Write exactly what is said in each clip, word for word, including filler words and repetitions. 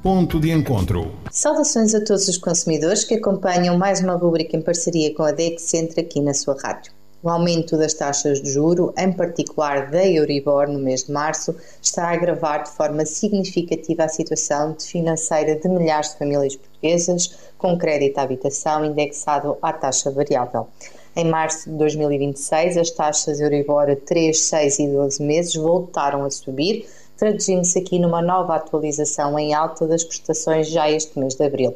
Ponto de Encontro. Saudações a todos os consumidores que acompanham mais uma rubrica em parceria com a D E C Centro aqui na sua rádio. O aumento das taxas de juro, em particular da Euribor no mês de março, está a agravar de forma significativa a situação financeira de milhares de famílias portuguesas com crédito à habitação indexado à taxa variável. Em março de dois mil e vinte e seis, as taxas Euribor a três, seis e doze meses voltaram a subir, traduzindo-se aqui numa nova atualização em alta das prestações já este mês de abril.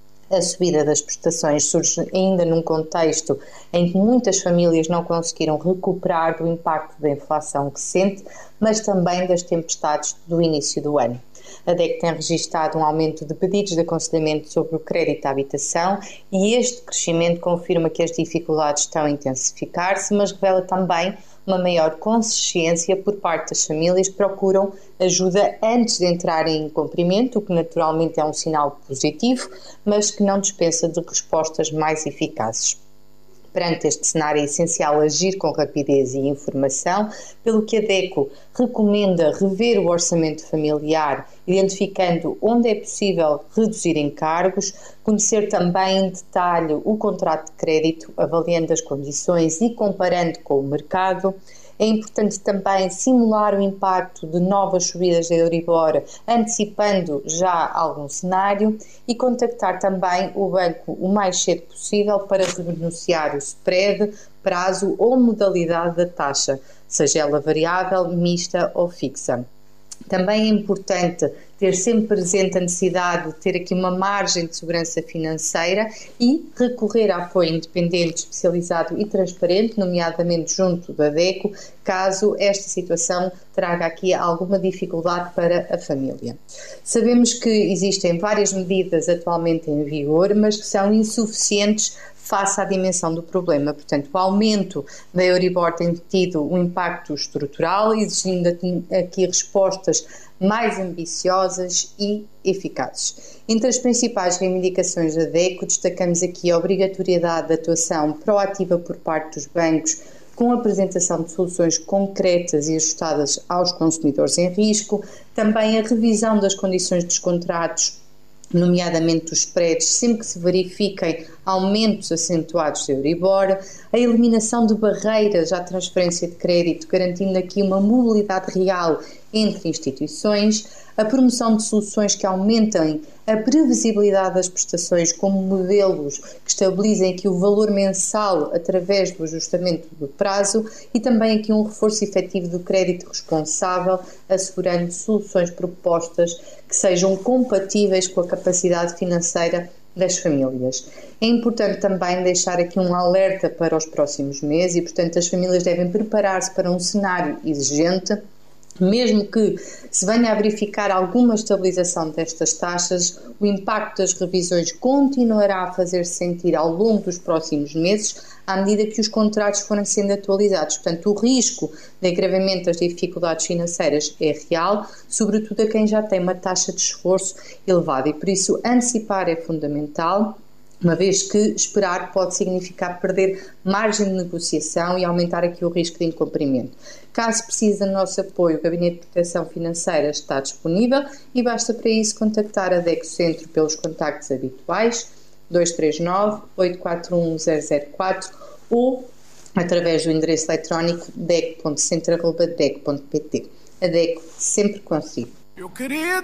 A subida das prestações surge ainda num contexto em que muitas famílias não conseguiram recuperar do impacto da inflação recente, mas também das tempestades do início do ano. A D E C tem registado um aumento de pedidos de aconselhamento sobre o crédito à habitação e este crescimento confirma que as dificuldades estão a intensificar-se, mas revela também uma maior consciência por parte das famílias que procuram ajuda antes de entrarem em incumprimento, o que naturalmente é um sinal positivo, mas que não dispensa de respostas mais eficazes. Perante este cenário é essencial agir com rapidez e informação, pelo que a D E C O recomenda rever o orçamento familiar, identificando onde é possível reduzir encargos, conhecer também em detalhe o contrato de crédito, avaliando as condições e comparando com o mercado. É importante também simular o impacto de novas subidas da Euribor, antecipando já algum cenário, e contactar também o banco o mais cedo possível para renegociar o spread, prazo ou modalidade da taxa, seja ela variável, mista ou fixa. Também é importante ter sempre presente a necessidade de ter aqui uma margem de segurança financeira e recorrer a apoio independente, especializado e transparente, nomeadamente junto da D E C O, caso esta situação traga aqui alguma dificuldade para a família. Sabemos que existem várias medidas atualmente em vigor, mas que são insuficientes face à dimensão do problema. Portanto, o aumento da Euribor tem tido um impacto estrutural, exigindo aqui respostas mais ambiciosas e eficazes. Entre as principais reivindicações da D E C O, destacamos aqui a obrigatoriedade de atuação proativa por parte dos bancos, com a apresentação de soluções concretas e ajustadas aos consumidores em risco, também a revisão das condições dos contratos, nomeadamente dos spreads, sempre que se verifiquem aumentos acentuados de Euribor, a eliminação de barreiras à transferência de crédito, garantindo aqui uma mobilidade real entre instituições, a promoção de soluções que aumentem a previsibilidade das prestações, como modelos que estabilizem aqui o valor mensal através do ajustamento do prazo, e também aqui um reforço efetivo do crédito responsável, assegurando soluções propostas que sejam compatíveis com a capacidade financeira das famílias. É importante também deixar aqui um alerta para os próximos meses e, portanto, as famílias devem preparar-se para um cenário exigente. Mesmo que se venha a verificar alguma estabilização destas taxas, o impacto das revisões continuará a fazer-se sentir ao longo dos próximos meses, à medida que os contratos forem sendo atualizados. Portanto, o risco de agravamento das dificuldades financeiras é real, sobretudo a quem já tem uma taxa de esforço elevada, e por isso antecipar é fundamental, uma vez que esperar pode significar perder margem de negociação e aumentar aqui o risco de incumprimento. Caso precise do nosso apoio, o Gabinete de Proteção Financeira está disponível e basta para isso contactar a D E C Centro pelos contactos habituais dois três nove, oito quatro um, zero zero quatro ou através do endereço eletrónico d e c ponto centro arroba d e c ponto p t. A D E C sempre consigo. Eu queria